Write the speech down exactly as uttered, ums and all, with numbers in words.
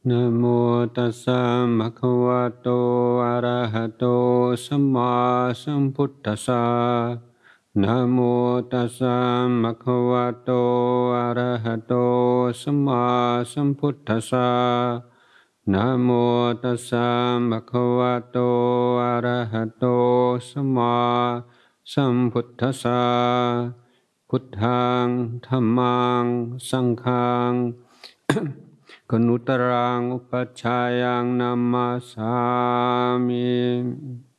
นะโมตัสสะภะคะวะโตอะระหะโตสัมมาสัมพุทธัสสะนะโมตัสสะภะคะวะโตอะระหะโตสัมมาสัมพุทธัสสะนะโมตัสสะภะคะวะโตอะระหะโตสัมมาสัมพุทธัสสะพุทธังธัมมังสังฆัง กนุตรังอุปัชฌายังนัมมาสามิ